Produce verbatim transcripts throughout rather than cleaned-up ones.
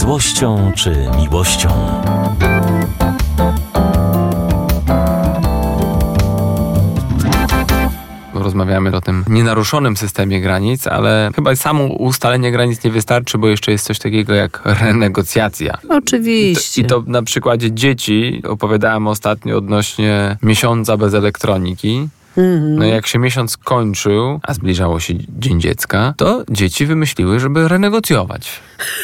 złością czy miłością. Rozmawiamy o tym nienaruszonym systemie granic, ale chyba samo ustalenie granic nie wystarczy, bo jeszcze jest coś takiego jak renegocjacja. Oczywiście. I to, i to na przykładzie dzieci opowiadałem ostatnio odnośnie miesiąca bez elektroniki. No jak się miesiąc kończył, a zbliżało się Dzień Dziecka, to dzieci wymyśliły, żeby renegocjować.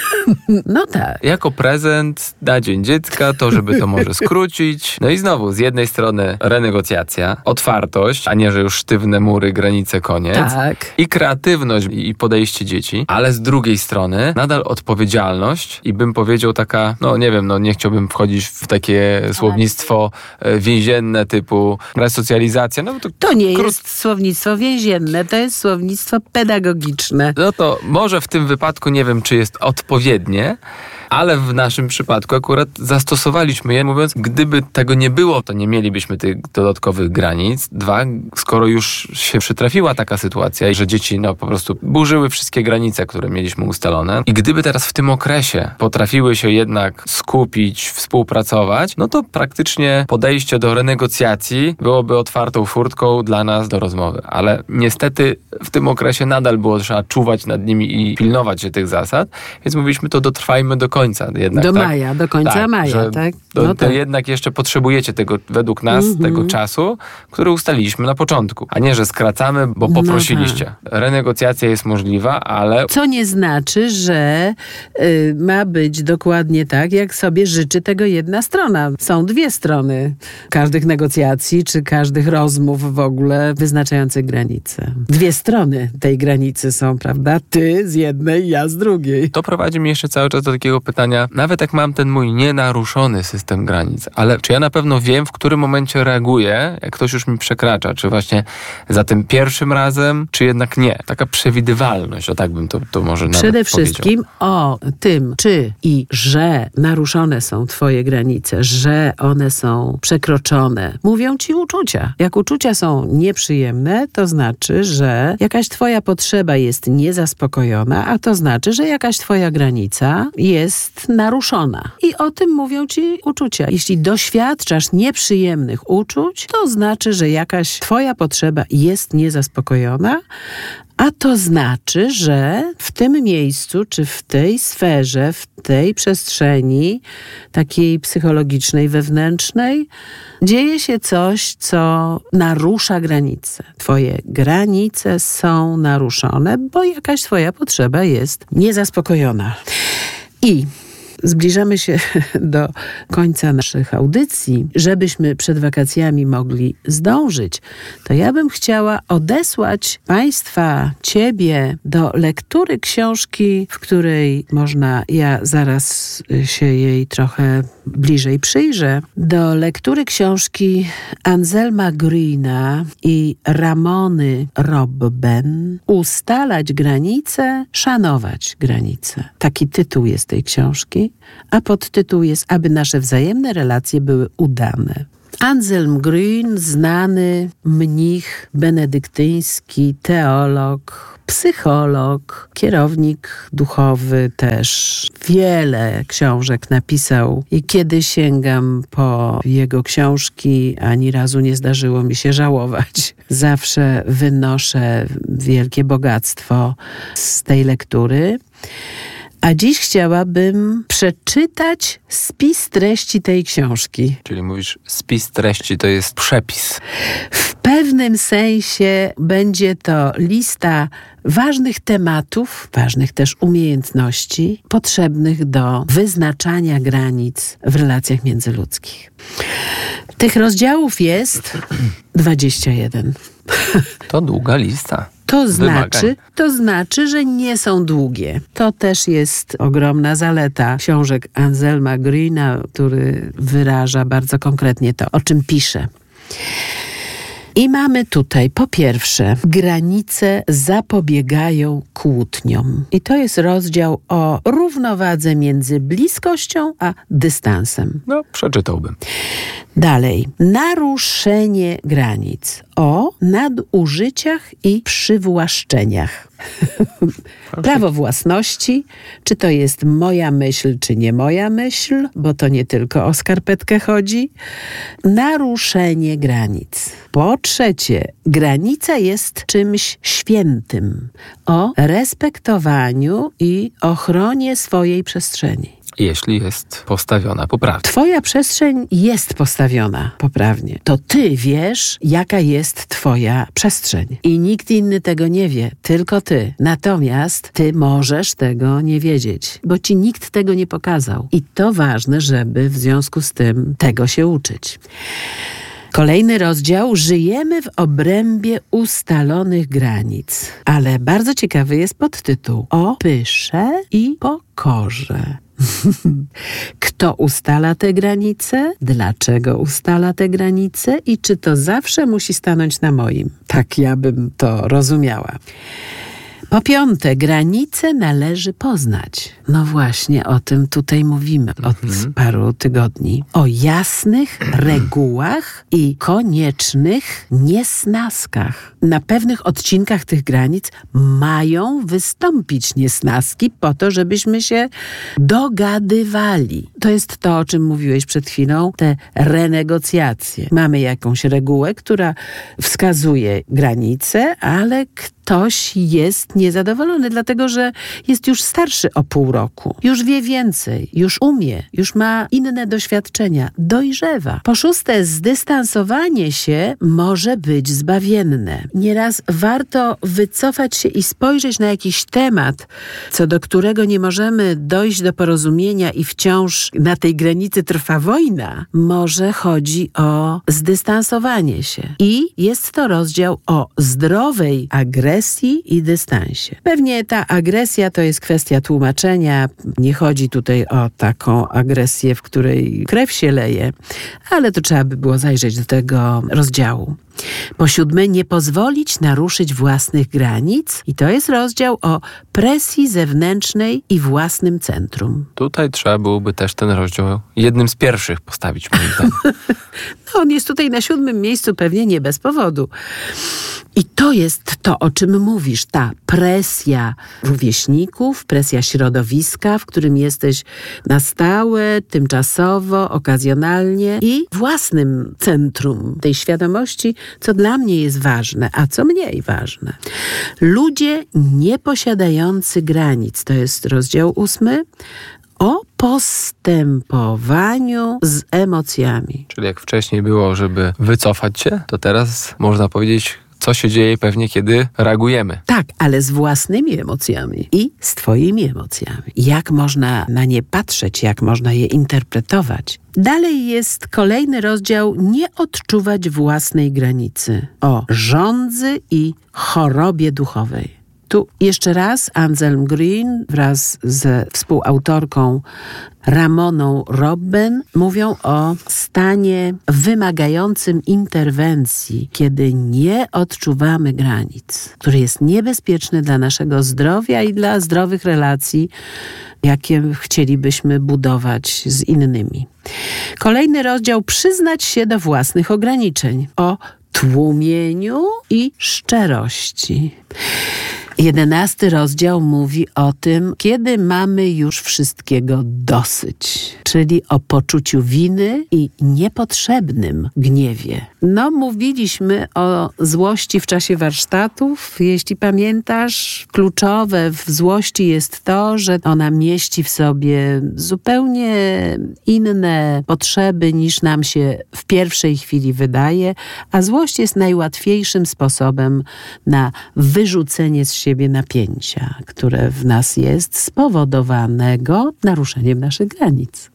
No tak. Jako prezent na Dzień Dziecka, to żeby to może skrócić. No i znowu, z jednej strony renegocjacja, otwartość, a nie, że już sztywne mury, granice, koniec. Tak. I kreatywność i podejście dzieci, ale z drugiej strony nadal odpowiedzialność i bym powiedział taka, no nie wiem, no nie chciałbym wchodzić w takie słownictwo więzienne typu resocjalizacja, no to To nie Krót... jest słownictwo więzienne, to jest słownictwo pedagogiczne. No to może w tym wypadku nie wiem, czy jest odpowiednie, ale w naszym przypadku akurat zastosowaliśmy je, mówiąc, gdyby tego nie było, to nie mielibyśmy tych dodatkowych granic. Dwa, skoro już się przytrafiła taka sytuacja, że dzieci no po prostu burzyły wszystkie granice, które mieliśmy ustalone i gdyby teraz w tym okresie potrafiły się jednak skupić, współpracować, no to praktycznie podejście do renegocjacji byłoby otwartą furtką dla nas do rozmowy. Ale niestety w tym okresie nadal było trzeba czuwać nad nimi i pilnować się tych zasad, więc mówiliśmy, to dotrwajmy do końca jednak. Do tak? maja, do końca tak, maja, tak? To, No to tak. jednak jeszcze potrzebujecie tego, według nas, Mm-hmm. tego czasu, który ustaliliśmy na początku. A nie, że skracamy, bo poprosiliście. No tak. Renegocjacja jest możliwa, ale... Co nie znaczy, że y, ma być dokładnie tak, jak sobie życzy tego jedna strona. Są dwie strony każdych negocjacji, czy każdych rozmów w ogóle wyznaczających granice. Dwie strony tej granicy są, prawda? Ty z jednej, ja z drugiej. To prowadzi mnie jeszcze cały czas do takiego pytania, nawet jak mam ten mój nienaruszony system granic, ale czy ja na pewno wiem, w którym momencie reaguję, jak ktoś już mi przekracza, czy właśnie za tym pierwszym razem, czy jednak nie. Taka przewidywalność, o tak bym to, to może nawet Przede powiedział. wszystkim o tym, czy i że naruszone są twoje granice, że one są przekroczone. Mówią ci uczucia. Jak uczucia są nieprzyjemne, to znaczy, że jakaś twoja potrzeba jest niezaspokojona, a to znaczy, że jakaś twoja granica jest naruszona. I o tym mówią ci uczucia. Jeśli doświadczasz nieprzyjemnych uczuć, to znaczy, że jakaś twoja potrzeba jest niezaspokojona, a to znaczy, że w tym miejscu, czy w tej sferze, w tej przestrzeni takiej psychologicznej, wewnętrznej, dzieje się coś, co narusza granice. Twoje granice są naruszone, bo jakaś twoja potrzeba jest niezaspokojona. I zbliżamy się do końca naszych audycji. Żebyśmy przed wakacjami mogli zdążyć, to ja bym chciała odesłać Państwa, Ciebie do lektury książki, w której można, ja zaraz się jej trochę bliżej przyjrzę, do lektury książki Anselma Greena i Ramony Robben Ustalać granice, szanować granice. Taki tytuł jest tej książki, a podtytuł jest Aby nasze wzajemne relacje były udane. Anselm Green, znany mnich benedyktyński, teolog, psycholog, kierownik duchowy też. Wiele książek napisał i kiedy sięgam po jego książki, ani razu nie zdarzyło mi się żałować. Zawsze wynoszę wielkie bogactwo z tej lektury. A dziś chciałabym przeczytać spis treści tej książki. Czyli mówisz, spis treści to jest przepis. W pewnym sensie będzie to lista ważnych tematów, ważnych też umiejętności potrzebnych do wyznaczania granic w relacjach międzyludzkich. Tych rozdziałów jest dwadzieścia jeden. To długa lista. To znaczy, Wymagań. to znaczy, że nie są długie. To też jest ogromna zaleta książek Anselma Greena, który wyraża bardzo konkretnie to, o czym pisze. I mamy tutaj po pierwsze, granice zapobiegają kłótniom. I to jest rozdział o równowadze między bliskością a dystansem. No, przeczytałbym. Dalej, naruszenie granic o nadużyciach i przywłaszczeniach. Prawo własności, czy to jest moja myśl, czy nie moja myśl, bo to nie tylko o skarpetkę chodzi. Naruszenie granic. Po trzecie, granica jest czymś świętym, o respektowaniu i ochronie swojej przestrzeni. Jeśli jest postawiona poprawnie. Twoja przestrzeń jest postawiona poprawnie. To ty wiesz, jaka jest twoja przestrzeń. I nikt inny tego nie wie, tylko ty. Natomiast ty możesz tego nie wiedzieć, bo ci nikt tego nie pokazał. I to ważne, żeby w związku z tym tego się uczyć. Kolejny rozdział. Żyjemy w obrębie ustalonych granic. Ale bardzo ciekawy jest podtytuł. O pysze i pokorze. Kto ustala te granice? Dlaczego ustala te granice? I czy to zawsze musi stanąć na moim? Tak ja bym to rozumiała. Po piąte, granice należy poznać. No właśnie, o tym tutaj mówimy od mhm. paru tygodni. O jasnych regułach i koniecznych niesnaskach. Na pewnych odcinkach tych granic mają wystąpić niesnaski po to, żebyśmy się dogadywali. To jest to, o czym mówiłeś przed chwilą, te renegocjacje. Mamy jakąś regułę, która wskazuje granice, ale ktoś jest niezadowolony, dlatego że jest już starszy o pół roku. Już wie więcej, już umie, już ma inne doświadczenia, dojrzewa. Po szóste, zdystansowanie się może być zbawienne. Nieraz warto wycofać się i spojrzeć na jakiś temat, co do którego nie możemy dojść do porozumienia i wciąż na tej granicy trwa wojna. Może chodzi o zdystansowanie się. I jest to rozdział o zdrowej agresji i dystansie. Pewnie ta agresja to jest kwestia tłumaczenia. Nie chodzi tutaj o taką agresję, w której krew się leje, ale to trzeba by było zajrzeć do tego rozdziału. Po siódme, nie pozwolić naruszyć własnych granic i to jest rozdział o presji zewnętrznej i własnym centrum. Tutaj trzeba byłoby też ten rozdział jednym z pierwszych postawić, moim zdaniem. No, on jest tutaj na siódmym miejscu pewnie nie bez powodu. I to jest to, o czym mówisz, ta presja rówieśników, presja środowiska, w którym jesteś na stałe, tymczasowo, okazjonalnie i własnym centrum tej świadomości, co dla mnie jest ważne, a co mniej ważne. Ludzie nieposiadający granic, to jest rozdział ósmy, o postępowaniu z emocjami. Czyli jak wcześniej było, żeby wycofać się, to teraz można powiedzieć, co się dzieje pewnie, kiedy reagujemy. Tak, ale z własnymi emocjami i z twoimi emocjami. Jak można na nie patrzeć, jak można je interpretować. Dalej jest kolejny rozdział nie odczuwać własnej granicy. O żądzy i chorobie duchowej. Tu jeszcze raz Anselm Green wraz ze współautorką Ramoną Robben mówią o stanie wymagającym interwencji, kiedy nie odczuwamy granic, który jest niebezpieczny dla naszego zdrowia i dla zdrowych relacji, jakie chcielibyśmy budować z innymi. Kolejny rozdział, przyznać się do własnych ograniczeń, o tłumieniu i szczerości. Jedenasty rozdział mówi o tym, kiedy mamy już wszystkiego dosyć, czyli o poczuciu winy i niepotrzebnym gniewie. No, mówiliśmy o złości w czasie warsztatów. Jeśli pamiętasz, kluczowe w złości jest to, że ona mieści w sobie zupełnie inne potrzeby niż nam się w pierwszej chwili wydaje, a złość jest najłatwiejszym sposobem na wyrzucenie z siebie napięcia, które w nas jest spowodowanego naruszeniem naszych granic.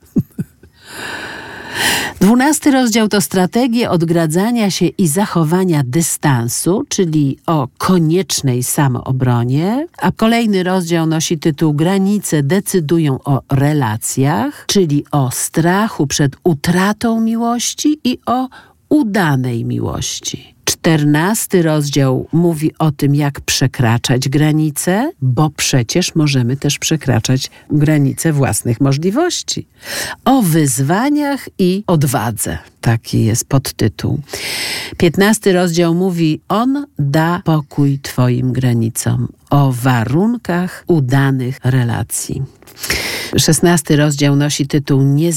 Dwunasty rozdział to strategie odgradzania się i zachowania dystansu, czyli o koniecznej samoobronie, a kolejny rozdział nosi tytuł Granice decydują o relacjach, czyli o strachu przed utratą miłości i o udanej miłości. Czternasty rozdział mówi o tym, jak przekraczać granice, bo przecież możemy też przekraczać granice własnych możliwości. O wyzwaniach i odwadze. Taki jest podtytuł. Piętnasty rozdział mówi: on da pokój twoim granicom. O warunkach udanych relacji. Szesnasty rozdział nosi tytuł: nie